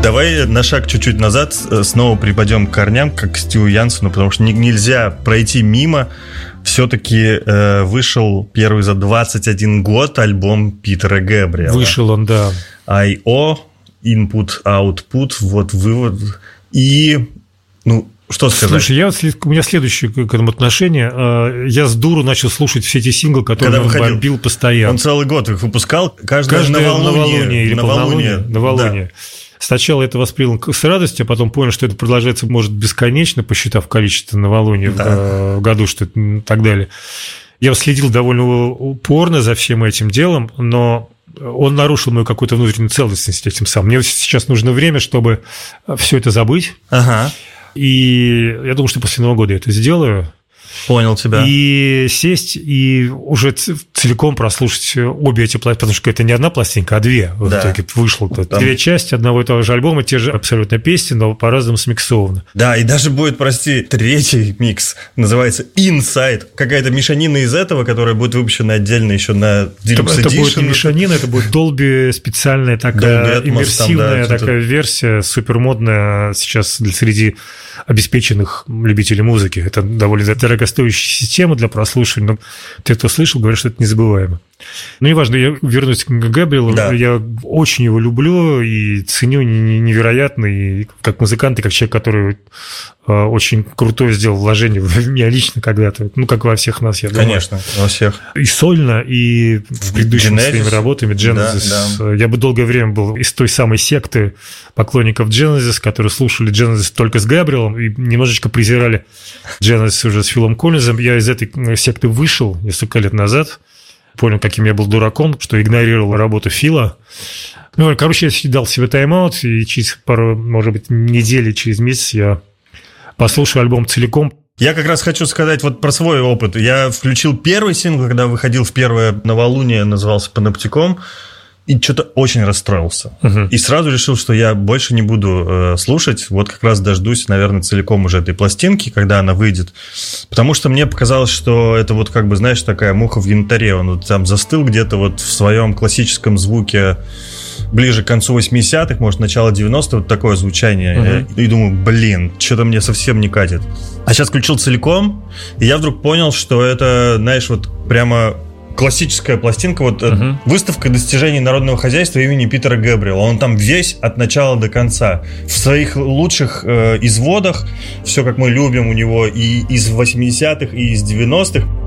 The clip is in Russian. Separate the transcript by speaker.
Speaker 1: Давай на шаг чуть-чуть назад снова припадем к корням, как к Стиву Янсену, потому что нельзя пройти мимо. Все-таки вышел первый за 21 год альбом Питера Гэбриэла.
Speaker 2: Вышел он, да.
Speaker 1: I.O., Input, Output, вот вывод. И, что сказать?
Speaker 2: Слушай, у меня следующее к этому отношение. Я с дуру начал слушать все эти синглы, которые он бомбил постоянно.
Speaker 1: Он целый год их выпускал, каждое
Speaker 2: новолуние или
Speaker 1: новолуние.
Speaker 2: Да. Сначала это воспринял с радостью, а потом понял, что это продолжается, может, бесконечно, посчитав количество новолуний в году, что это и так далее. Я следил довольно упорно за всем этим делом, но он нарушил мою какую-то внутреннюю целостность этим самым. Мне сейчас нужно время, чтобы все это забыть.
Speaker 1: Ага.
Speaker 2: И я думаю, что после Нового года я это сделаю.
Speaker 1: Понял тебя.
Speaker 2: И сесть и уже целиком прослушать обе эти пластинки, потому что это не одна пластинка, а две. В итоге вышло. Две части одного и того же альбома, те же абсолютно песни, но по-разному смиксованы.
Speaker 1: Да, и даже будет, третий микс, называется Inside. Какая-то мешанина из этого, которая будет выпущена отдельно еще на Deluxe Edition.
Speaker 2: Это будет не мешанина, это будет Dolby специальная такая иммерсивная такая версия, супермодная сейчас среди обеспеченных любителей музыки. Это довольно дорогостоящая система для прослушивания, но те, кто слышал, говорят, что это незабываемо. Ну, неважно, я вернусь к Гэбриэлу. Да. Я очень его люблю и ценю невероятно, и как музыкант, и как человек, который очень крутое сделал вложение в меня лично когда-то, как во всех нас, я думаю.
Speaker 1: Конечно, во всех.
Speaker 2: И сольно, и в предыдущими своими работами Genesis. Да. Я бы долгое время был из той самой секты поклонников Genesis, которые слушали Genesis только с Гэбриэлом и немножечко презирали Genesis уже с Филом Коллинзом. Я из этой секты вышел несколько лет назад. Понял, каким я был дураком, что игнорировал работу Фила. Короче, я дал себе тайм-аут, и через пару, может быть, недели, через месяц я послушаю альбом целиком.
Speaker 1: Я как раз хочу сказать вот про свой опыт. Я включил первый сингл, когда выходил в первое новолуние, назывался «Паноптиком», и что-то очень расстроился. И сразу решил, что я больше не буду слушать. Вот как раз дождусь, наверное, целиком уже этой пластинки, когда она выйдет. Потому что мне показалось, что это вот как бы, знаешь, такая муха в янтаре. Он вот там застыл где-то вот в своем классическом звуке ближе к концу 80-х, может, начало 90-х, вот такое звучание. И думаю, что-то мне совсем не катит. А сейчас включил целиком, и я вдруг понял, что это, знаешь, вот прямо... классическая пластинка, выставка достижений народного хозяйства имени Питера Гэбриэла. Он там весь от начала до конца. В своих лучших изводах, все как мы любим у него и из 80-х, и из 90-х.